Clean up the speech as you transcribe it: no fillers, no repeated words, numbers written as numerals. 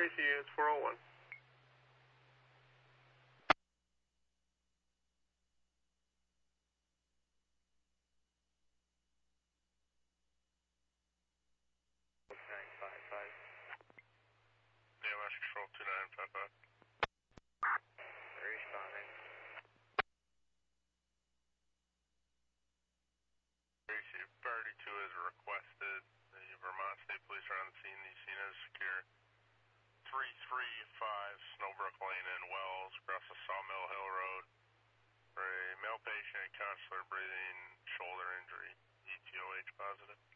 Tracy, it's 401. ALS Control 2955. Responding. Tracy, priority 2 is requested. The Vermont State Police are on the scene. The scene is secure. 335 Snowbrook Lane in Wells, across the Sawmill Hill Road. For a male patient, consular breathing, shoulder injury, ETOH positive.